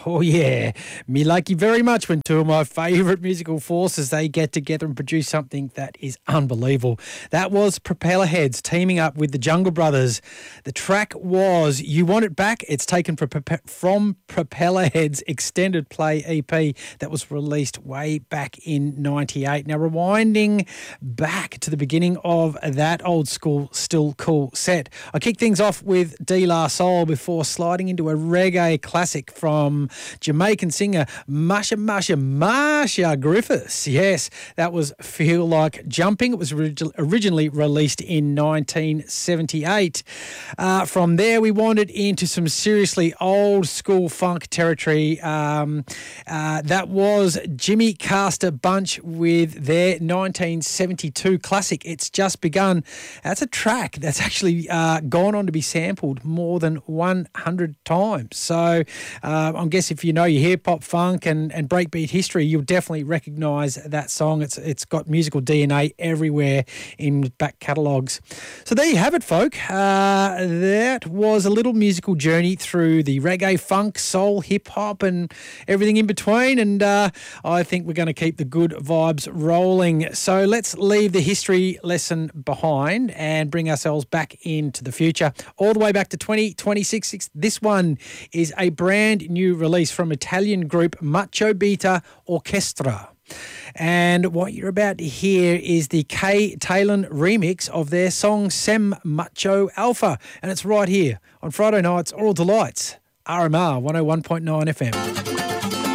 Oh, yeah. Me like you very much when two of my favourite musical forces, they get together and produce something that is unbelievable. That was Propellerheads teaming up with the Jungle Brothers. The track was You Want It Back. It's taken from Propellerheads' extended play EP that was released way back in 98. Now, rewinding back to the beginning of that old school Still Cool set, I kicked things off with De La Soul before sliding into a reggae classic from Jamaican singer Marsha Griffiths. Yes, that was Feel Like Jumping. It was originally released in 1978. From there, we wandered into some seriously old school funk territory. That was Jimmy Castor Bunch with their 1972 classic, It's Just Begun. That's a track that's actually gone on to be sampled more than 100 times. So I guess if you know your hip-hop, funk and breakbeat history, you'll definitely recognise that song. It's got musical DNA everywhere in back catalogues. So there you have it, folk. That was a little musical journey through the reggae, funk, soul, hip-hop and everything in between. And I think we're going to keep the good vibes rolling. So let's leave the history lesson behind and bring ourselves back into the future, all the way back to 2026. This one is a brand new release from Italian group Macho Beta Orchestra. And what you're about to hear is the Kay Talon remix of their song Sem Macho Alpha. And it's right here on Friday Night's Oral Delights, RMR 101.9 FM.